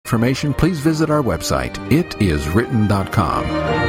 information, please visit our website, itiswritten.com.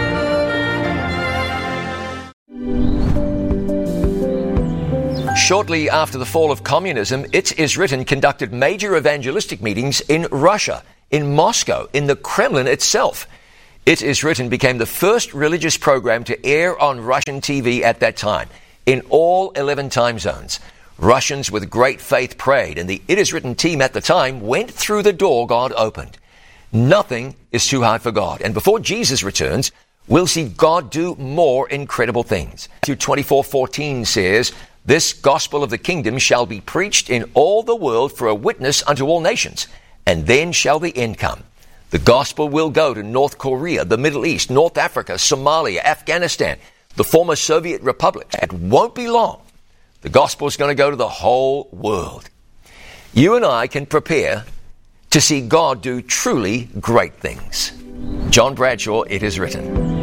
Shortly after the fall of communism, It Is Written conducted major evangelistic meetings in Russia, in Moscow, in the Kremlin itself. It Is Written became the first religious program to air on Russian TV at that time, in all 11 time zones. Russians with great faith prayed, and the It Is Written team at the time went through the door God opened. Nothing is too hard for God, and before Jesus returns, we'll see God do more incredible things. Matthew 24:14 says, "This gospel of the kingdom shall be preached in all the world for a witness unto all nations, and then shall the end come." The gospel will go to North Korea, the Middle East, North Africa, Somalia, Afghanistan, the former Soviet republics. It won't be long. The gospel is going to go to the whole world. You and I can prepare to see God do truly great things. John Bradshaw, It Is Written.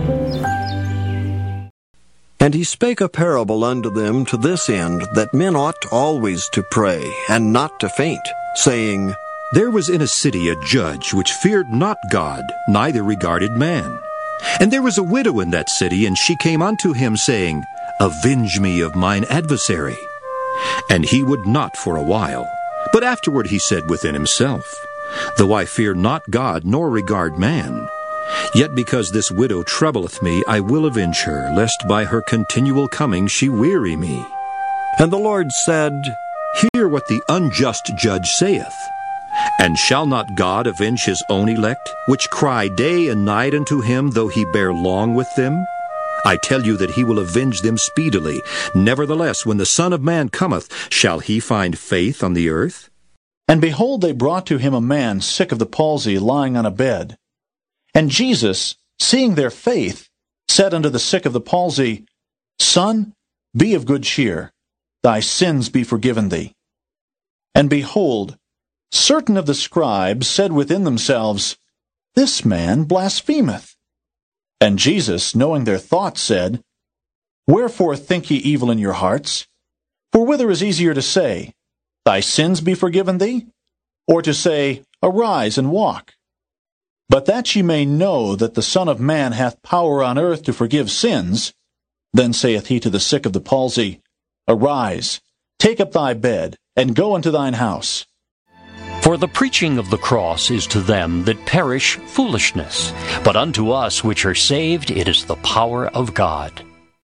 And he spake a parable unto them to this end, that men ought always to pray, and not to faint, saying, There was in a city a judge which feared not God, neither regarded man. And there was a widow in that city, and she came unto him, saying, Avenge me of mine adversary. And he would not for a while. But afterward he said within himself, Though I fear not God, nor regard man, yet because this widow troubleth me, I will avenge her, lest by her continual coming she weary me. And the Lord said, Hear what the unjust judge saith. And shall not God avenge his own elect, which cry day and night unto him, though he bear long with them? I tell you that he will avenge them speedily. Nevertheless, when the Son of Man cometh, shall he find faith on the earth? And behold, they brought to him a man sick of the palsy, lying on a bed. And Jesus, seeing their faith, said unto the sick of the palsy, Son, be of good cheer, thy sins be forgiven thee. And behold, certain of the scribes said within themselves, This man blasphemeth. And Jesus, knowing their thoughts, said, Wherefore think ye evil in your hearts? For whither is easier to say, Thy sins be forgiven thee? Or to say, Arise and walk? But that ye may know that the Son of Man hath power on earth to forgive sins, then saith he to the sick of the palsy, Arise, take up thy bed, and go unto thine house. For the preaching of the cross is to them that perish foolishness, but unto us which are saved it is the power of God.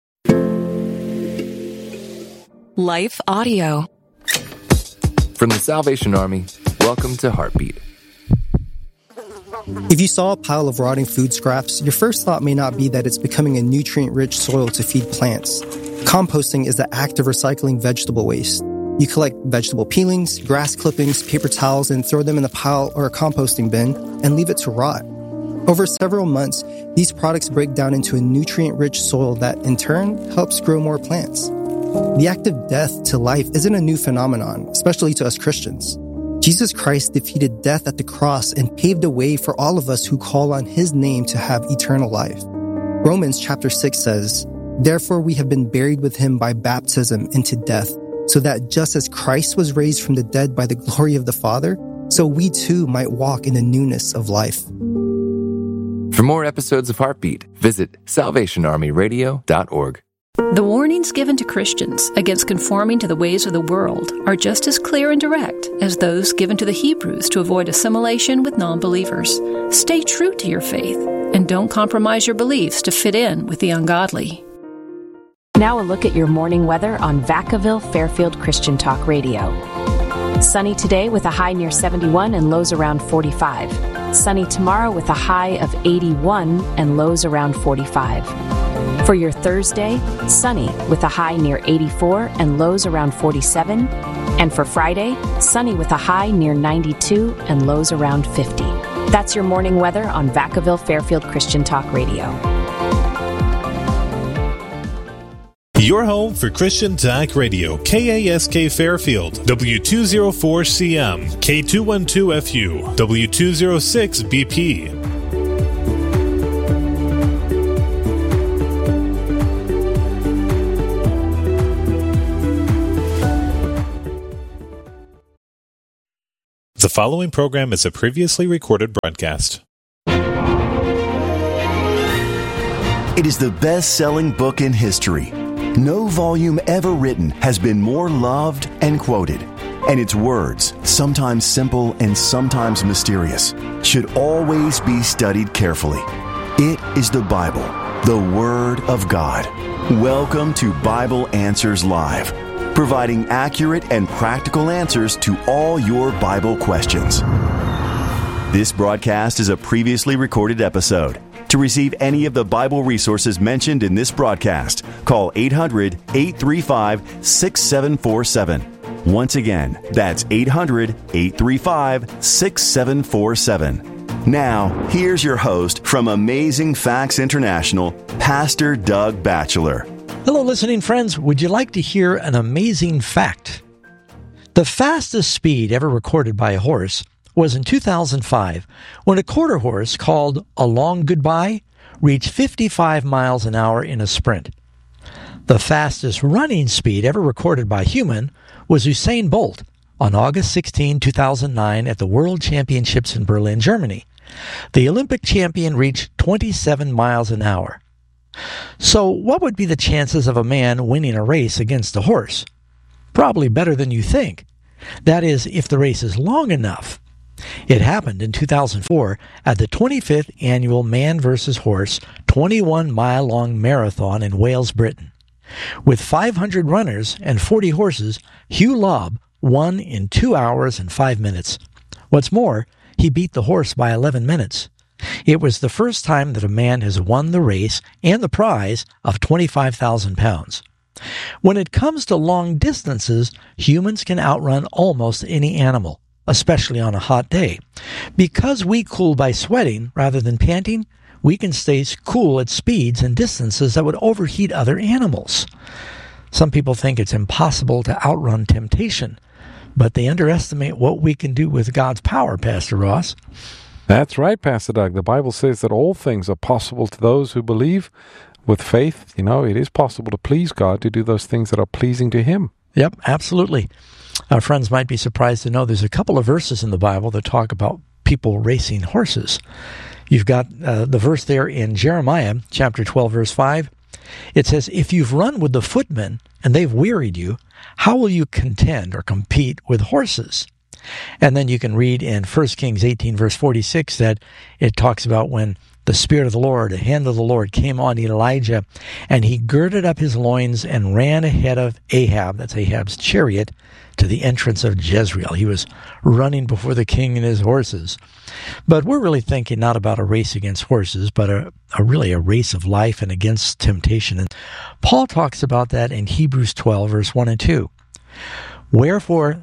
Life Audio. From the Salvation Army, welcome to Heartbeat. If you saw a pile of rotting food scraps, your first thought may not be that it's becoming a nutrient-rich soil to feed plants. Composting is the act of recycling vegetable waste. You collect vegetable peelings, grass clippings, paper towels, and throw them in a pile or a composting bin and leave it to rot. Over several months, these products break down into a nutrient-rich soil that, in turn, helps grow more plants. The act of death to life isn't a new phenomenon, especially to us Christians. Jesus Christ defeated death at the cross and paved a way for all of us who call on His name to have eternal life. Romans chapter 6 says, Therefore we have been buried with Him by baptism into death, so that just as Christ was raised from the dead by the glory of the Father, so we too might walk in the newness of life. For more episodes of Heartbeat, visit salvationarmyradio.org. The warnings given to Christians against conforming to the ways of the world are just as clear and direct as those given to the Hebrews to avoid assimilation with non-believers. Stay true to your faith and don't compromise your beliefs to fit in with the ungodly. Now a look at your morning weather on Vacaville Fairfield Christian Talk Radio. Sunny today with a high near 71 and lows around 45. Sunny tomorrow with a high of 81 and lows around 45. For your Thursday, sunny with a high near 84 and lows around 47. And for Friday, sunny with a high near 92 and lows around 50. That's your morning weather on Vacaville Fairfield Christian Talk Radio. Your home for Christian Talk Radio, KASK Fairfield, W204CM, K212FU, W206BP. The following program is a previously recorded broadcast. It is the best-selling book in history. No volume ever written has been more loved and quoted. And its words, sometimes simple and sometimes mysterious, should always be studied carefully. It is the Bible, the Word of God. Welcome to Bible Answers Live, providing accurate and practical answers to all your Bible questions. This broadcast is a previously recorded episode. To receive any of the Bible resources mentioned in this broadcast, call 800-835-6747. Once again, that's 800-835-6747. Now, here's your host from Amazing Facts International, Pastor Doug Batchelor. Hello, listening friends. Would you like to hear an amazing fact? The fastest speed ever recorded by a horse was in 2005 when a quarter horse called A Long Goodbye reached 55 miles an hour in a sprint. The fastest running speed ever recorded by a human was Usain Bolt on August 16, 2009 at the World Championships in Berlin, Germany. The Olympic champion reached 27 miles an hour. So what would be the chances of a man winning a race against a horse? Probably better than you think. That is, if the race is long enough. It happened in 2004 at the 25th annual Man vs. Horse 21-mile-long marathon in Wales, Britain. With 500 runners and 40 horses, Hugh Lobb won in 2 hours and 5 minutes. What's more, he beat the horse by 11 minutes. It was the first time that a man has won the race and the prize of 25,000 pounds. When it comes to long distances, humans can outrun almost any animal, especially on a hot day. Because we cool by sweating rather than panting, we can stay cool at speeds and distances that would overheat other animals. Some people think it's impossible to outrun temptation, but they underestimate what we can do with God's power, Pastor Ross. That's right, Pastor Doug. The Bible says that all things are possible to those who believe. With faith, it is possible to please God, to do those things that are pleasing to Him. Yep, absolutely. Our friends might be surprised to know there's a couple of verses in the Bible that talk about people racing horses. You've got the verse there in Jeremiah, chapter 12, verse 5. It says, "If you've run with the footmen and they've wearied you, how will you contend or compete with horses?" And then you can read in 1 Kings 18, verse 46, that it talks about when the Spirit of the Lord, the hand of the Lord, came on Elijah, and he girded up his loins and ran ahead of Ahab, that's Ahab's chariot, to the entrance of Jezreel. He was running before the king and his horses. But we're really thinking not about a race against horses, but really a race of life and against temptation. And Paul talks about that in Hebrews 12, verse 1 and 2. Therefore,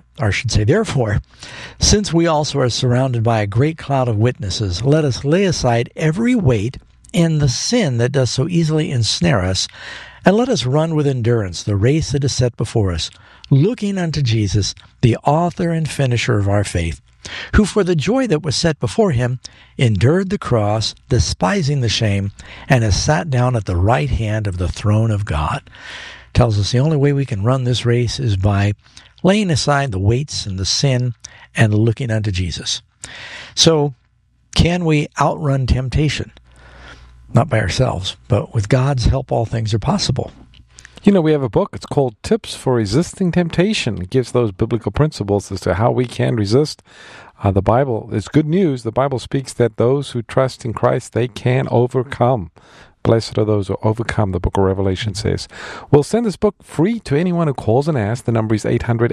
since we also are surrounded by a great cloud of witnesses, let us lay aside every weight and the sin that does so easily ensnare us, and let us run with endurance the race that is set before us, looking unto Jesus, the author and finisher of our faith, who for the joy that was set before him endured the cross, despising the shame, and has sat down at the right hand of the throne of God. Tells us the only way we can run this race is by laying aside the weights and the sin and looking unto Jesus. So, can we outrun temptation? Not by ourselves, but with God's help, all things are possible. We have a book. It's called Tips for Resisting Temptation. It gives those biblical principles as to how we can resist. The Bible is good news. The Bible speaks that those who trust in Christ, they can overcome. Blessed are those who overcome, the book of Revelation says. We'll send this book free to anyone who calls and asks. The number is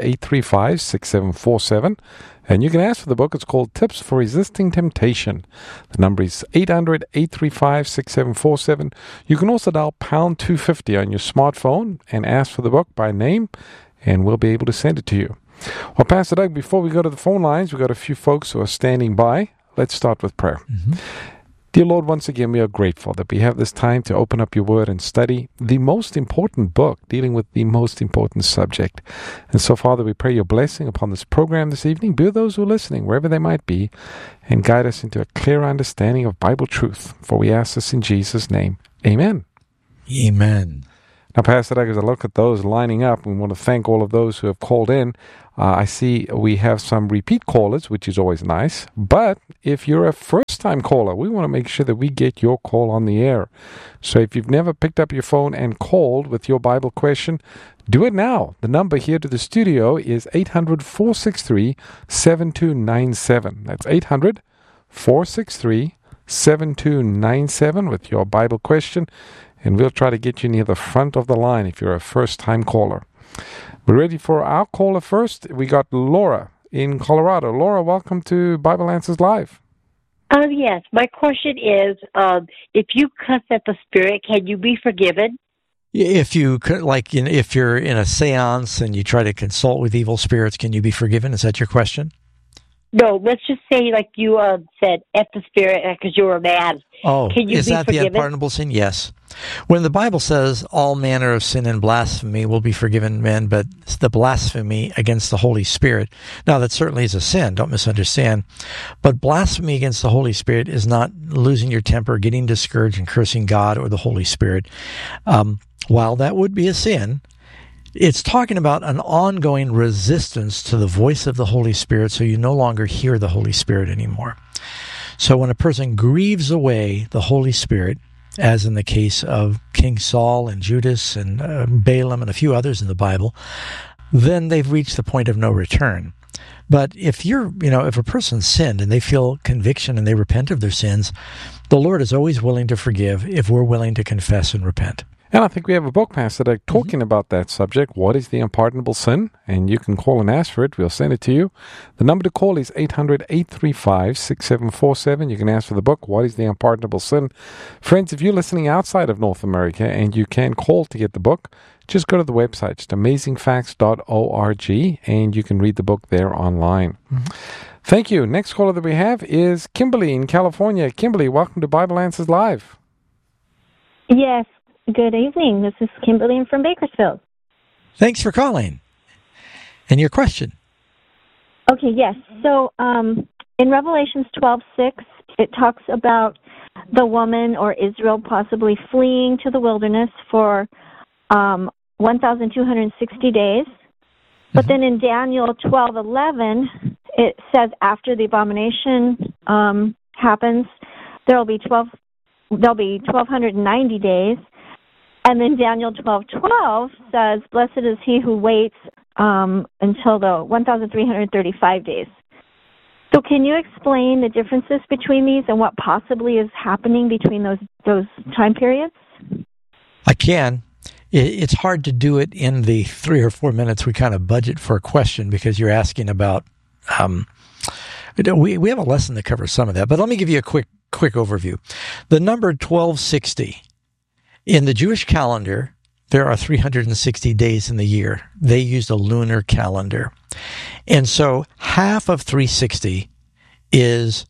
800-835-6747. And you can ask for the book. It's called Tips for Resisting Temptation. The number is 800-835-6747. You can also dial pound 250 on your smartphone and ask for the book by name, and we'll be able to send it to you. Well, Pastor Doug, before we go to the phone lines, we've got a few folks who are standing by. Let's start with prayer. Dear Lord, once again, we are grateful that we have this time to open up your word and study the most important book dealing with the most important subject. And so, Father, we pray your blessing upon this program this evening. Be with those who are listening, wherever they might be, and guide us into a clear understanding of Bible truth. For we ask this in Jesus' name. Amen. Amen. Now, Pastor Doug, as I look at those lining up, we want to thank all of those who have called in. I see we have some repeat callers, which is always nice. But if you're a first-time caller, we want to make sure that we get your call on the air. So if you've never picked up your phone and called with your Bible question, do it now. The number here to the studio is 800-463-7297. That's 800-463-7297 with your Bible question. And we'll try to get you near the front of the line if you're a first-time caller. We're ready for our caller first. We got Laura in Colorado. Laura, welcome to Bible Answers Live. Yes. My question is, if you cuss at the spirit, can you be forgiven? If you if you're in a seance and you try to consult with evil spirits, can you be forgiven? Is that your question? No, let's just say like you said F the spirit because you were mad. Oh, can you is be that forgiven? the unpardonable sin? Yes. When the Bible says all manner of sin and blasphemy will be forgiven men, but the blasphemy against the Holy Spirit, now that certainly is a sin, don't misunderstand, but blasphemy against the Holy Spirit is not losing your temper, getting discouraged and cursing God or the Holy Spirit. While that would be a sin, it's talking about an ongoing resistance to the voice of the Holy Spirit, so you no longer hear the Holy Spirit anymore. So when a person grieves away the Holy Spirit, as in the case of King Saul and Judas and Balaam and a few others in the Bible, then they've reached the point of no return. But if if a person sinned and they feel conviction and they repent of their sins, the Lord is always willing to forgive if we're willing to confess and repent. And I think we have a book, Pastor Doug, talking about that subject. What is the unpardonable sin? And you can call and ask for it. We'll send it to you. The number to call is 800-835-6747. You can ask for the book, What is the Unpardonable Sin? Friends, if you're listening outside of North America and you can call to get the book, just go to the website, just amazingfacts.org, and you can read the book there online. Thank you. Next caller that we have is Kimberly in California. Kimberly, welcome to Bible Answers Live. Yes. Good evening. This is Kimberly from Bakersfield. Thanks for calling. And your question? Okay, yes. So in Revelations 12:6, it talks about the woman or Israel possibly fleeing to the wilderness for 1,260 days. But then in Daniel 12:11, it says after the abomination happens, there'll be 1,290 days. And then Daniel 12:12 says, "Blessed is he who waits until the 1,335 days." So, can you explain the differences between these and what possibly is happening between those time periods? I can. It's hard to do it in the 3 or 4 minutes we kind of budget for a question because you're asking about. We have a lesson that covers some of that, but let me give you a quick overview. The number 1260. In the Jewish calendar, there are 360 days in the year. They used a lunar calendar. And so half of 360 is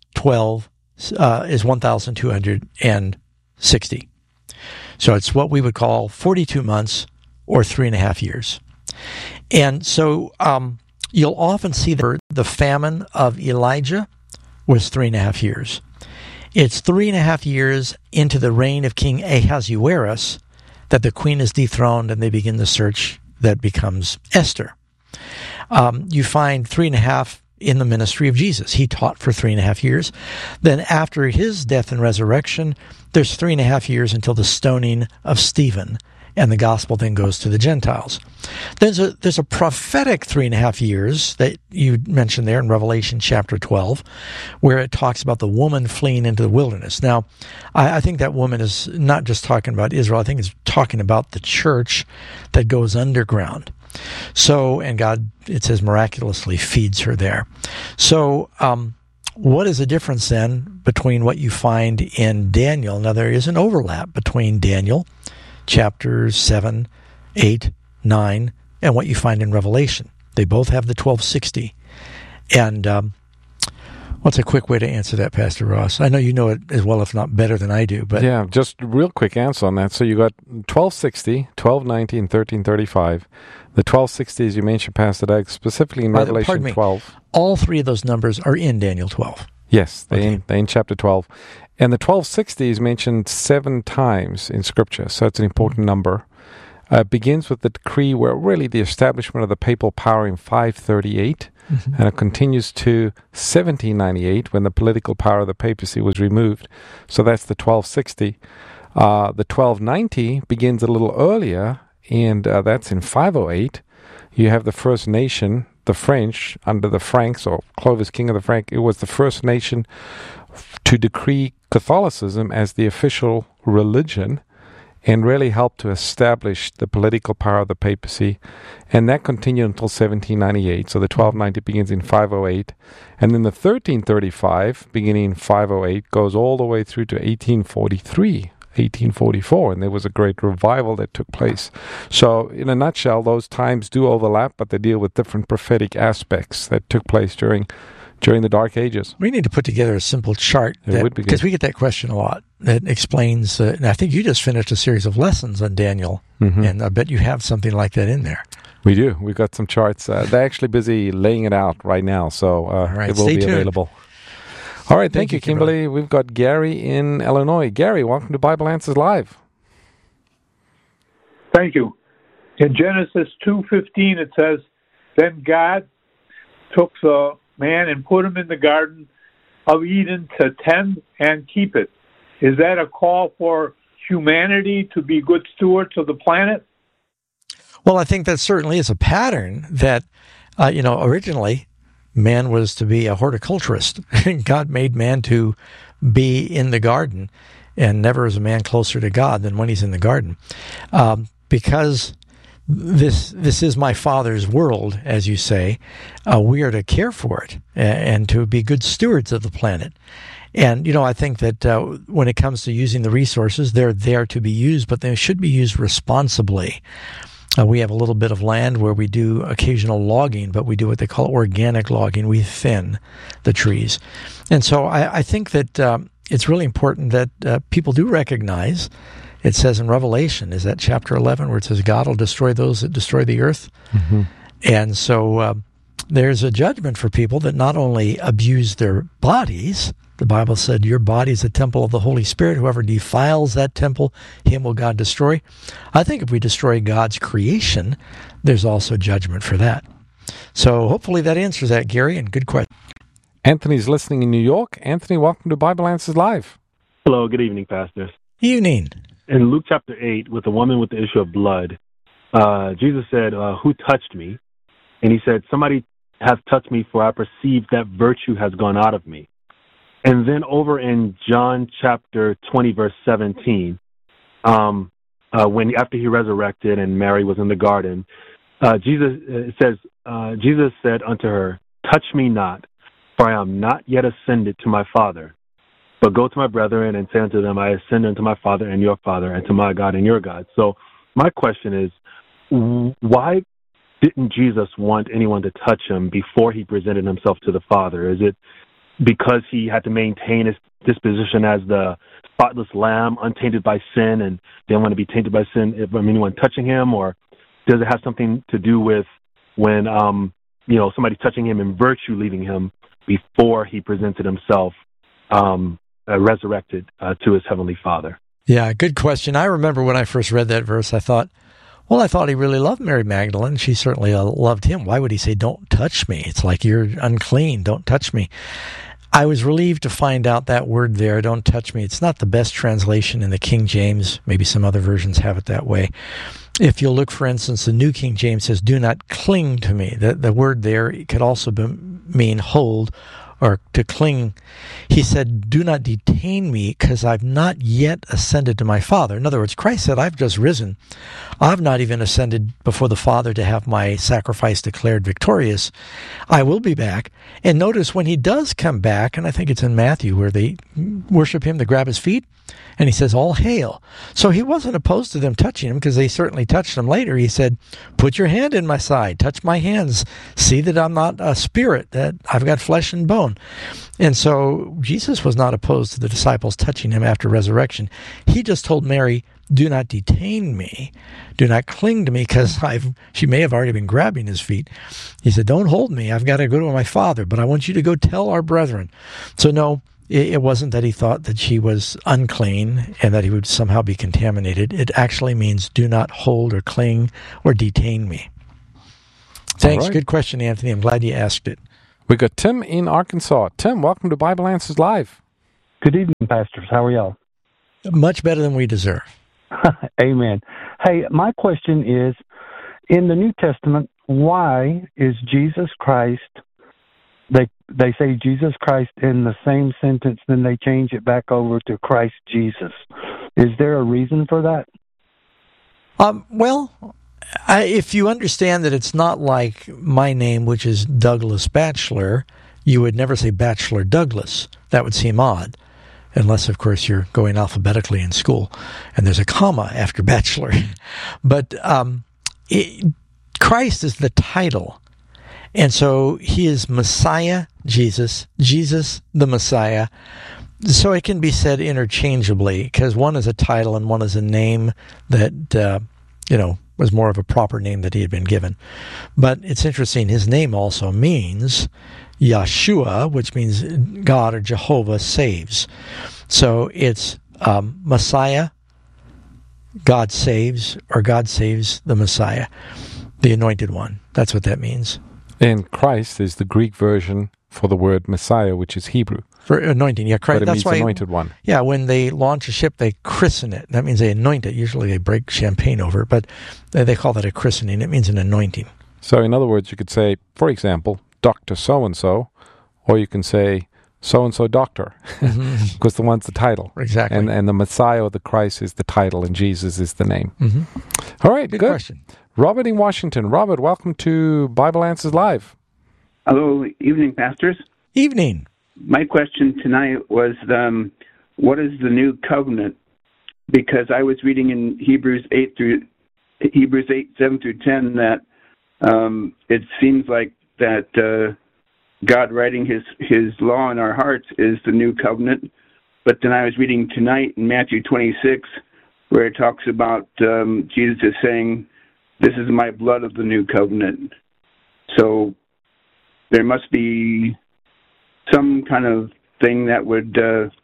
1,260. So it's what we would call 42 months or 3.5 years. And so you'll often see the famine of Elijah was 3.5 years. It's 3.5 years into the reign of King Ahasuerus that the queen is dethroned and they begin the search that becomes Esther. You find 3.5 in the ministry of Jesus. He taught for 3.5 years. Then after his death and resurrection, there's 3.5 years until the stoning of Stephen, and the gospel then goes to the Gentiles. There's a prophetic 3.5 years that you mentioned there in Revelation chapter 12, where it talks about the woman fleeing into the wilderness. Now, I think that woman is not just talking about Israel. I think it's talking about the church that goes underground. So, and God, it says, miraculously feeds her there. So, what is the difference then between what you find in Daniel? Now, there is an overlap between Daniel chapters 7, 8, 9, and what you find in Revelation. They both have the 1260. And what's a quick way to answer that, Pastor Ross? I know you know it as well, if not better than I do. But yeah, just a real quick answer on that. So you got 1260, 1290, and 1335. The 1260, as you mentioned, Pastor Doug, specifically in Revelation 12. All three of those numbers are in Daniel 12. Yes, they're in chapter 12. And the 1260 is mentioned 7 times in Scripture, so it's an important number. begins with the decree where really the establishment of the papal power in 538, and it continues to 1798 when the political power of the papacy was removed. So that's the 1260. The 1290 begins a little earlier, and that's in 508. You have the first nation, the French, under the Franks, or Clovis, king of the Franks. It was the first nation to decree Catholicism as the official religion, and really helped to establish the political power of the papacy. And that continued until 1798. So the 1290 begins in 508. And then the 1335, beginning in 508, goes all the way through to 1843. 1844, and there was a great revival that took place. So, in a nutshell, those times do overlap, but they deal with different prophetic aspects that took place during the Dark Ages. We need to put together a simple chart, because we get that question a lot, that explains, and I think you just finished a series of lessons on Daniel, and I bet you have something like that in there. We do. We've got some charts. They're actually busy laying it out right now, so it will be available. All right, thank you, Kimberly. We've got Gary in Illinois. Gary, welcome to Bible Answers Live. Thank you. In Genesis 2:15, it says, "Then God took the man and put him in the Garden of Eden to tend and keep it." Is that a call for humanity to be good stewards of the planet? Well, I think that certainly is a pattern that, originally man was to be a horticulturist. God made man to be in the garden, and never is a man closer to God than when he's in the garden. Because this is my Father's world, as you say, we are to care for it and to be good stewards of the planet. And, I think that when it comes to using the resources, they're there to be used, but they should be used responsibly. We have a little bit of land where we do occasional logging, but we do what they call organic logging. We thin the trees. And so I think that it's really important that people do recognize, it says in Revelation, is that chapter 11, where it says God will destroy those that destroy the earth? And so there's a judgment for people that not only abuse their bodies. The Bible said, your body is a temple of the Holy Spirit. Whoever defiles that temple, him will God destroy. I think if we destroy God's creation, there's also judgment for that. So hopefully that answers that, Gary, and good question. Anthony's listening in New York. Anthony, welcome to Bible Answers Live. Hello, good evening, pastors. Evening. In Luke chapter 8, with the woman with the issue of blood, Jesus said, who touched me? And he said, somebody has touched me, for I perceive that virtue has gone out of me. And then over in John chapter 20, verse 17, after he resurrected and Mary was in the garden, Jesus said unto her, touch me not, for I am not yet ascended to my Father, but go to my brethren and say unto them, I ascend unto my Father and your Father, and to my God and your God. So my question is, why didn't Jesus want anyone to touch him before he presented himself to the Father? Is it because he had to maintain his disposition as the spotless lamb, untainted by sin, and didn't want to be tainted by sin from anyone touching him? Or does it have something to do with when, somebody touching him in virtue leaving him before he presented himself resurrected to his heavenly Father? Yeah, good question. I remember when I first read that verse, I thought he really loved Mary Magdalene. She certainly loved him. Why would he say, don't touch me? It's like, you're unclean, don't touch me. I was relieved to find out that word there, don't touch me. It's not the best translation in the King James. Maybe some other versions have it that way. If you'll look, for instance, the New King James says, do not cling to me. The word there could also mean hold or to cling. He said, do not detain me, because I've not yet ascended to my Father. In other words, Christ said, I've just risen. I've not even ascended before the Father to have my sacrifice declared victorious. I will be back. And notice when he does come back, and I think it's in Matthew where they worship him, they grab his feet, and he says, all hail. So he wasn't opposed to them touching him, because they certainly touched him later. He said, put your hand in my side, touch my hands, see that I'm not a spirit, that I've got flesh and bone. And so Jesus was not opposed to the disciples touching him after resurrection. He just told Mary, do not detain me, do not cling to me, because she may have already been grabbing his feet. He said, don't hold me, I've got to go to my Father, but I want you to go tell our brethren. So no, It wasn't that he thought that she was unclean and that he would somehow be contaminated. It actually means do not hold or cling or detain me. Thanks. Good question, Anthony. I'm glad you asked it. We got Tim in Arkansas. Tim, welcome to Bible Answers Live. Good evening, pastors. How are y'all? Much better than we deserve. Amen. Hey, my question is, in the New Testament, why is Jesus Christ, they say Jesus Christ in the same sentence, then they change it back over to Christ Jesus. Is there a reason for that? If you understand that it's not like my name, which is Douglas Batchelor, you would never say Batchelor Douglas. That would seem odd. Unless, of course, you're going alphabetically in school and there's a comma after Batchelor. But Christ is the title. And so he is Messiah, Jesus the Messiah. So it can be said interchangeably because one is a title and one is a name that, was more of a proper name that he had been given. But it's interesting, his name also means Yeshua, which means God or Jehovah saves. So it's Messiah, God saves, or God saves the Messiah, the anointed one. That's what that means. And Christ is the Greek version for the word Messiah, which is Hebrew. For anointing, yeah, Christ. But it means anointed one. Yeah, when they launch a ship, they christen it. That means they anoint it. Usually they break champagne over it, but they call that a christening. It means an anointing. So in other words, you could say, for example, Dr. So-and-so, or you can say so-and-so doctor, because the one's the title. Exactly. And the Messiah or the Christ is the title, and Jesus is the name. All right, good question. Robert in Washington. Robert, welcome to Bible Answers Live. Hello, evening, pastors. Evening. My question tonight was, what is the new covenant? Because I was reading in Hebrews 8, 7 through 10, that it seems like that God writing his law in our hearts is the new covenant. But then I was reading tonight in Matthew 26, where it talks about Jesus is saying, "This is my blood of the new covenant." So there must be some kind of thing that would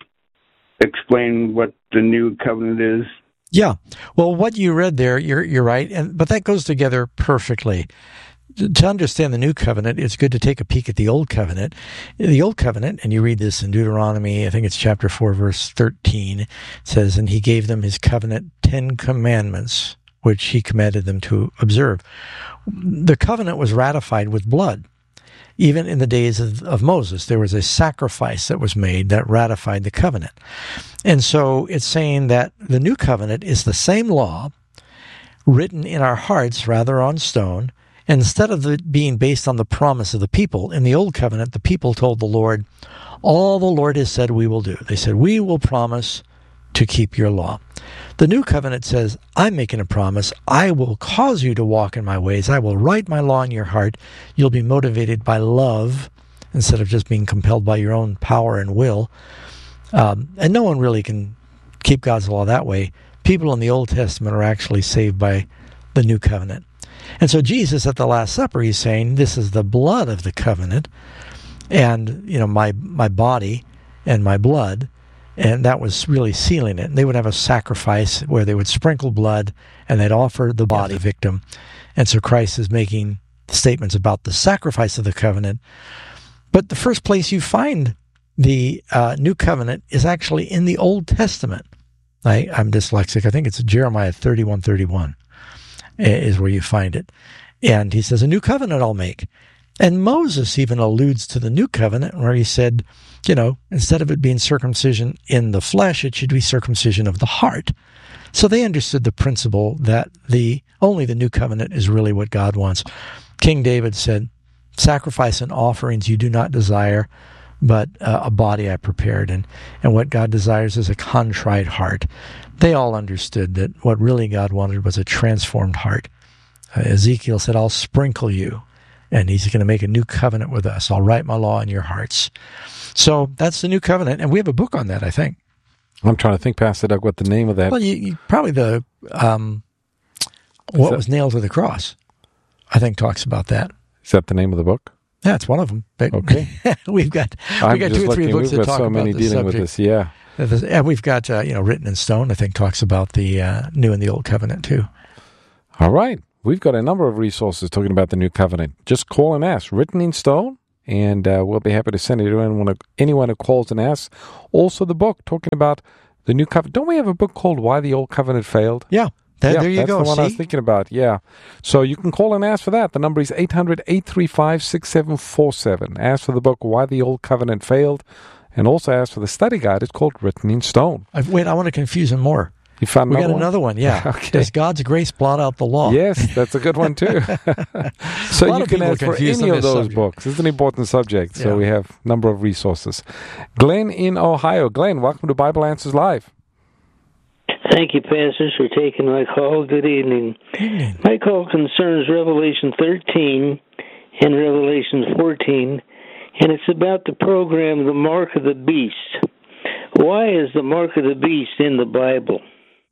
explain what the new covenant is. Yeah. Well, what you read there, you're right, but that goes together perfectly. To understand the new covenant, it's good to take a peek at the old covenant. The old covenant, and you read this in Deuteronomy, I think it's chapter 4, verse 13, it says, "And he gave them his covenant 10 commandments, which he commanded them to observe." The covenant was ratified with blood. Even in the days of Moses, there was a sacrifice that was made that ratified the covenant. And so it's saying that the new covenant is the same law written in our hearts rather on stone. Instead of it being based on the promise of the people, in the old covenant, the people told the Lord, all the Lord has said we will do. They said, we will promise to keep your law. The new covenant says, I'm making a promise. I will cause you to walk in my ways. I will write my law in your heart. You'll be motivated by love instead of just being compelled by your own power and will. And no one really can keep God's law that way. People in the Old Testament are actually saved by the new covenant. And so Jesus at the Last Supper, he's saying, this is the blood of the covenant and, my body and my blood. And that was really sealing it. And they would have a sacrifice where they would sprinkle blood and they'd offer the body victim. And so Christ is making statements about the sacrifice of the covenant. But the first place you find the new covenant is actually in the Old Testament. I'm dyslexic. I think it's Jeremiah 31:31 is where you find it. And he says, a new covenant I'll make. And Moses even alludes to the new covenant where he said, instead of it being circumcision in the flesh, it should be circumcision of the heart. So they understood the principle that only the new covenant is really what God wants. King David said, sacrifice and offerings you do not desire, but a body I prepared. And what God desires is a contrite heart. They all understood that what really God wanted was a transformed heart. Ezekiel said, I'll sprinkle you. And he's going to make a new covenant with us. I'll write my law in your hearts. So that's the new covenant. And we have a book on that, I think. I'm trying to think, Pastor Doug, what the name of that. Well, you probably what was nailed to the cross, I think talks about that. Is that the name of the book? Yeah, it's one of them. But okay. we've got two or three books that talk so about many this dealing subject. with this. Yeah. And we've got, Written in Stone, I think, talks about the New and the Old Covenant, too. All right. We've got a number of resources talking about the New Covenant. Just call and ask. Written in Stone, and we'll be happy to send it to anyone who calls and asks. Also, the book talking about the New Covenant. Don't we have a book called Why the Old Covenant Failed? Yeah. There you go. That's the one I was thinking about, yeah. So you can call and ask for that. The number is 800-835-6747. Ask for the book Why the Old Covenant Failed, and also ask for the study guide. It's called Written in Stone. I want to confuse him more. You found another one, yeah. Okay. Does God's grace blot out the law? Yes, that's a good one, too. So you can ask for any of those books. It's an important subject, so we have a number of resources. Glenn in Ohio. Glenn, welcome to Bible Answers Live. Thank you, pastors, for taking my call. Good evening. My call concerns Revelation 13 and Revelation 14, and it's about the program, The Mark of the Beast. Why is the Mark of the Beast in the Bible?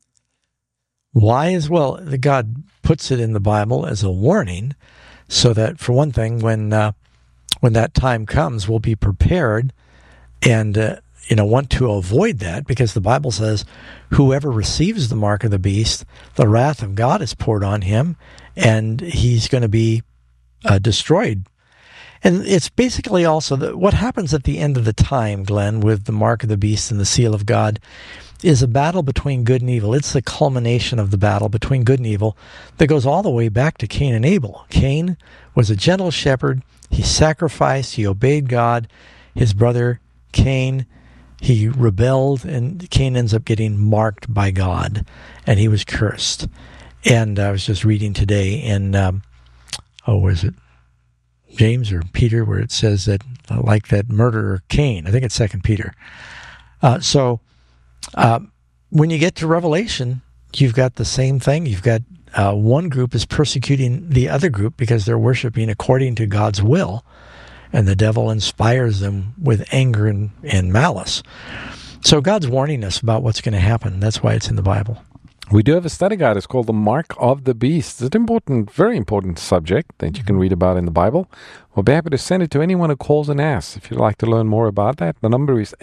God puts it in the Bible as a warning, so that, for one thing, when that time comes, we'll be prepared and want to avoid that, because the Bible says whoever receives the mark of the beast, the wrath of God is poured on him, and he's going to be destroyed. And it's basically also what happens at the end of the time, Glenn, with the mark of the beast and the seal of God, is a battle between good and evil. It's the culmination of the battle between good and evil that goes all the way back to Cain and Abel. Cain was a gentle shepherd. He sacrificed. He obeyed God. His brother Cain, he rebelled, and Cain ends up getting marked by God, and he was cursed. And I was just reading today in, was it James or Peter, where it says that, like that murderer Cain, I think it's 2 Peter. When you get to Revelation, you've got the same thing. You've got one group is persecuting the other group because they're worshiping according to God's will, and the devil inspires them with anger and malice. So God's warning us about what's going to happen. That's why it's in the Bible. We do have a study guide. It's called The Mark of the Beast. It's an important, very important subject that you can read about in the Bible. We'll be happy to send it to anyone who calls and asks. If you'd like to learn more about that, the number is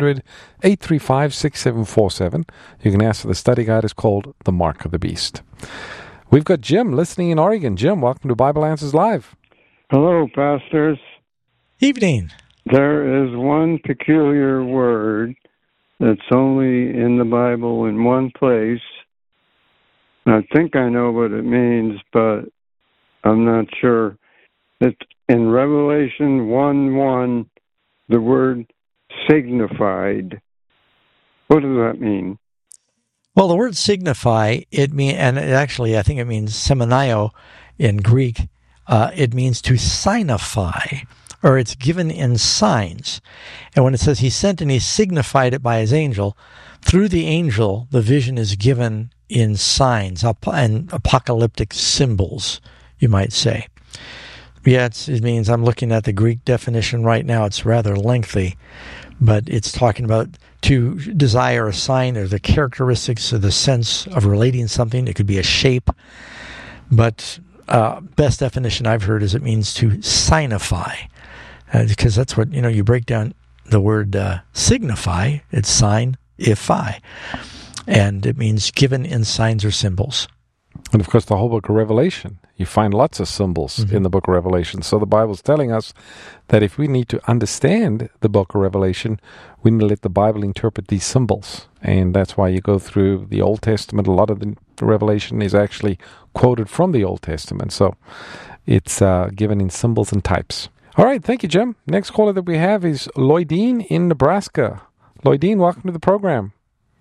800-835-6747. You can ask for the study guide. It's called The Mark of the Beast. We've got Jim listening in Oregon. Jim, welcome to Bible Answers Live. Hello, pastors. Evening. There is one peculiar word that's only in the Bible in one place. I think I know what it means, but I'm not sure. It's in Revelation 1:1, the word signified. What does that mean? Well, the word signify, I think it means semenio in Greek. It means to signify, or it's given in signs. And when it says he sent and he signified it by his angel, through the angel, the vision is given in signs and apocalyptic symbols, you might say. Yeah, it means, I'm looking at the Greek definition right now. It's rather lengthy, but it's talking about to desire a sign or the characteristics or the sense of relating something. It could be a shape, but best definition I've heard is it means to signify, because that's what, you break down the word signify, it's sign-ify, and it means given in signs or symbols. And of course, the whole book of Revelation, you find lots of symbols in the book of Revelation. So the Bible's telling us that if we need to understand the book of Revelation, we need to let the Bible interpret these symbols. And that's why you go through the Old Testament. A lot of the Revelation is actually quoted from the Old Testament. So it's given in symbols and types. All right, thank you, Jim. Next caller that we have is Lloydine in Nebraska. Lloydine, welcome to the program.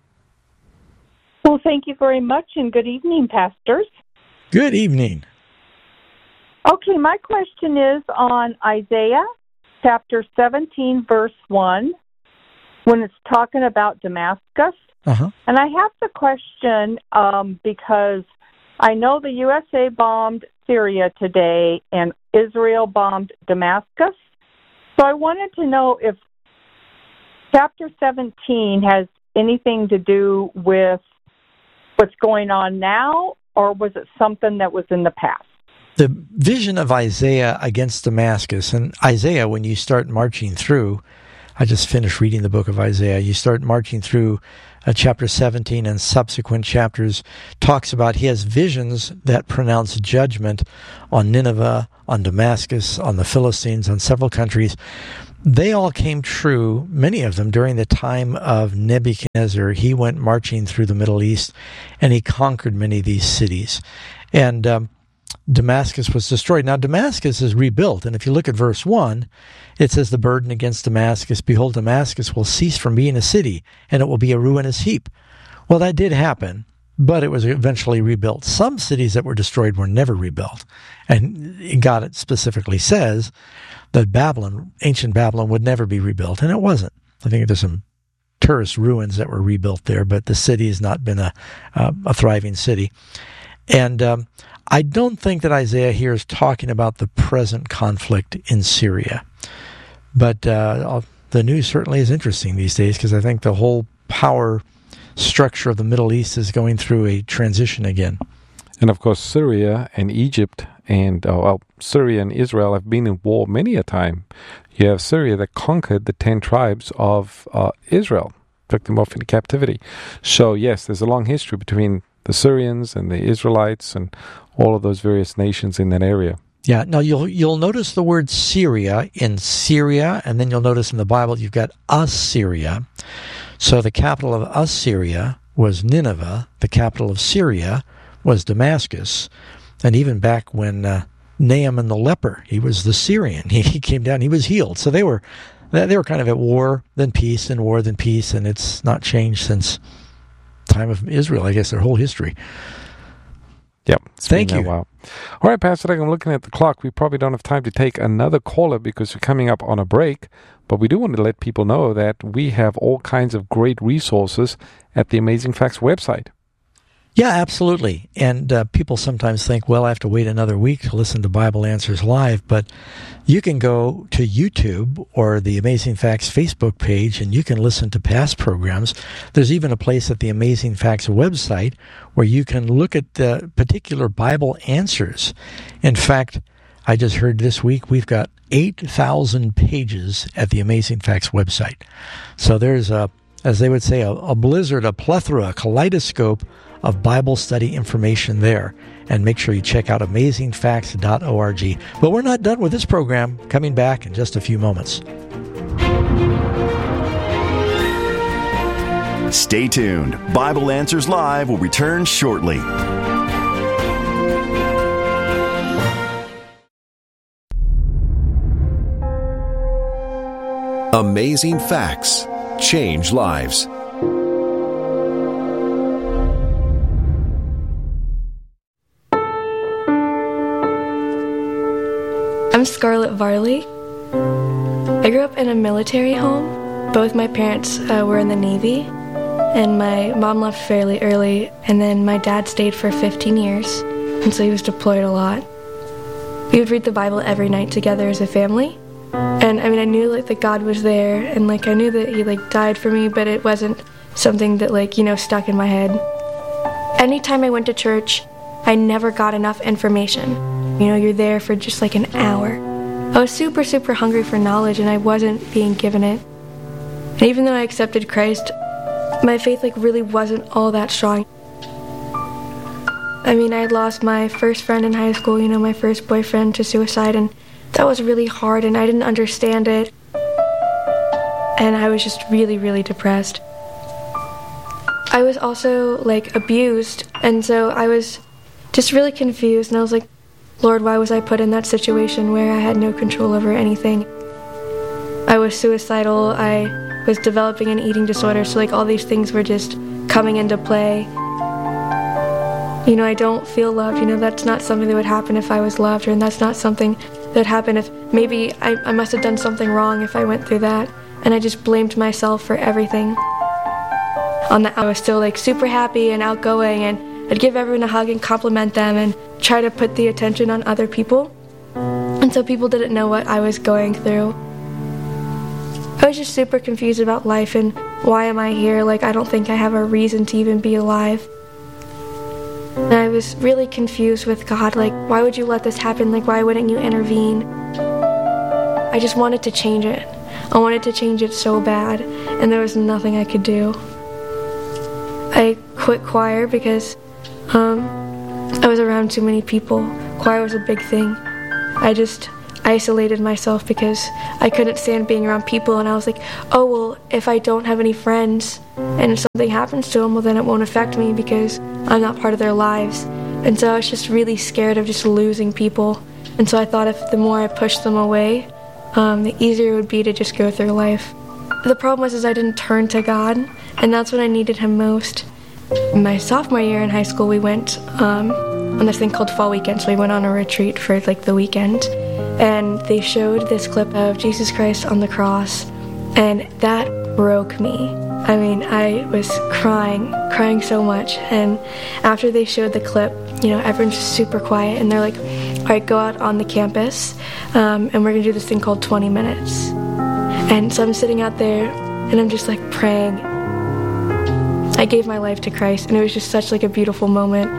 Well, thank you very much, and good evening, pastors. Good evening. Okay, my question is on Isaiah chapter 17, verse 1, when it's talking about Damascus. Uh-huh. And I have the question because I know the USA bombed Syria today and Israel bombed Damascus. So I wanted to know if chapter 17 has anything to do with what's going on now, or was it something that was in the past? the vision of Isaiah against Damascus, and Isaiah, when you start marching through, I just finished reading the book of Isaiah, you start marching through chapter 17 and subsequent chapters, talks about he has visions that pronounce judgment on Nineveh, on Damascus, on the Philistines, on several countries. They all came true, many of them, during the time of Nebuchadnezzar. He went marching through the Middle East, and he conquered many of these cities. And Damascus was destroyed. Now, Damascus is rebuilt, and if you look at verse 1, it says, the burden against Damascus, behold, Damascus will cease from being a city, and it will be a ruinous heap. Well, that did happen, but it was eventually rebuilt. Some cities that were destroyed were never rebuilt, and God specifically says that Babylon, ancient Babylon, would never be rebuilt, and it wasn't. I think there's some tourist ruins that were rebuilt there, but the city has not been a thriving city. And I don't think that Isaiah here is talking about the present conflict in Syria. But the news certainly is interesting these days, because I think the whole power structure of the Middle East is going through a transition again. And of course, Syria and Egypt and Syria and Israel have been in war many a time. You have Syria that conquered the 10 tribes of Israel, took them off into captivity. So yes, there's a long history between the Syrians and the Israelites and all of those various nations in that area. Yeah, now you'll notice the word Syria in Syria, and then you'll notice in the Bible you've got Assyria. So the capital of Assyria was Nineveh. The capital of Syria was Damascus. And even back when Naaman the leper, he was the Syrian. He came down, he was healed. So they were kind of at war, then peace, and war, then peace, and it's not changed since time of Israel, I guess, their whole history. Yep. Thank you. All right, Pastor Doug, I'm looking at the clock. We probably don't have time to take another caller because we're coming up on a break, but we do want to let people know that we have all kinds of great resources at the Amazing Facts website. Yeah, absolutely. And people sometimes think, well, I have to wait another week to listen to Bible Answers Live, but you can go to YouTube or the Amazing Facts Facebook page, and you can listen to past programs. There's even a place at the Amazing Facts website where you can look at the particular Bible answers. In fact, I just heard this week we've got 8,000 pages at the Amazing Facts website. So there's as they would say, a blizzard, a plethora, a kaleidoscope of Bible study information there. And make sure you check out amazingfacts.org. But we're not done with this program. Coming back in just a few moments. Stay tuned. Bible Answers Live will return shortly. Amazing Facts. Change lives. I'm Scarlett Varley. I grew up in a military home. Both my parents were in the Navy, and my mom left fairly early, and then my dad stayed for 15 years, and so he was deployed a lot. We would read the Bible every night together as a family. And I mean, I knew that God was there, and I knew that he died for me, but it wasn't something that stuck in my head. Anytime I went to church, I never got enough information. You're there for just an hour. I was super, super hungry for knowledge, and I wasn't being given it. And even though I accepted Christ, my faith really wasn't all that strong. I mean, I had lost my first friend in high school, my first boyfriend, to suicide, and that was really hard, and I didn't understand it. And I was just really, really depressed. I was also, abused, and so I was just really confused, and I was like, Lord, why was I put in that situation where I had no control over anything? I was suicidal, I was developing an eating disorder, so all these things were just coming into play. I don't feel loved, that's not something that would happen if I was loved, and that's not something that would happen if maybe I must have done something wrong if I went through that, and I just blamed myself for everything. On that, I was still super happy and outgoing, and I'd give everyone a hug and compliment them and try to put the attention on other people. And so people didn't know what I was going through. I was just super confused about life and why am I here? I don't think I have a reason to even be alive. And I was really confused with God, like, why would you let this happen? Like, why wouldn't you intervene? I just wanted to change it. I wanted to change it so bad, and there was nothing I could do. I quit choir because I was around too many people. Choir was a big thing. I just isolated myself because I couldn't stand being around people, and I was like, oh, well, if I don't have any friends and if something happens to them, well, then it won't affect me because I'm not part of their lives. And so I was just really scared of just losing people. And so I thought if the more I pushed them away, the easier it would be to just go through life. The problem was I didn't turn to God, and that's when I needed Him most. In my sophomore year in high school, we went on this thing called Fall Weekend, so we went on a retreat for like the weekend, and they showed this clip of Jesus Christ on the cross, and that broke me. I mean, I was crying so much, and after they showed the clip, you know, everyone's just super quiet, and they're like, all right, go out on the campus, and we're going to do this thing called 20 minutes. And so I'm sitting out there, and I'm just like praying. I gave my life to Christ, and it was just such like a beautiful moment.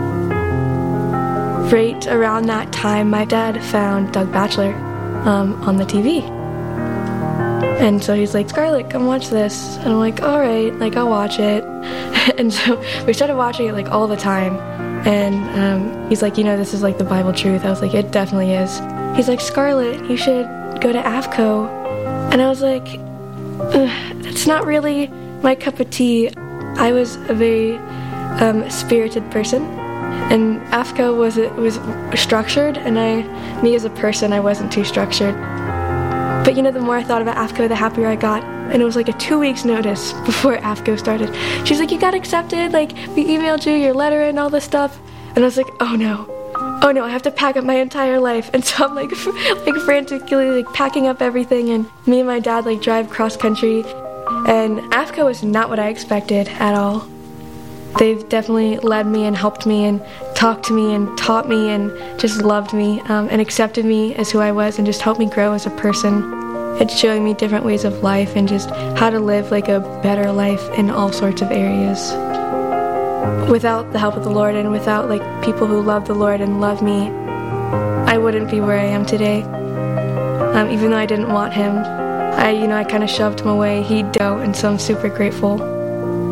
Right around that time, my dad found Doug Batchelor on the TV. And so he's like, Scarlett, come watch this. And I'm like, all right, like I'll watch it. And so we started watching it like all the time. And he's like, you know, this is like the Bible truth. I was like, it definitely is. He's like, Scarlett, you should go to AFCO. And I was like, that's not really my cup of tea. I was a very spirited person, and AFCO was structured, and me as a person, I wasn't too structured. But you know, the more I thought about AFCO, the happier I got. And it was like a 2 weeks notice before AFCO started. She's like, you got accepted, like we emailed you your letter and all this stuff. And I was like, oh no, I have to pack up my entire life. And so I'm like frantically like packing up everything, and me and my dad like drive cross country. And AFCO was not what I expected at all. They've definitely led me and helped me and talked to me and taught me and just loved me and accepted me as who I was and just helped me grow as a person. It's showing me different ways of life and just how to live like a better life in all sorts of areas. Without the help of the Lord and without like people who love the Lord and love me, I wouldn't be where I am today. Even though I didn't want Him, I kind of shoved Him away. He don't, and so I'm super grateful.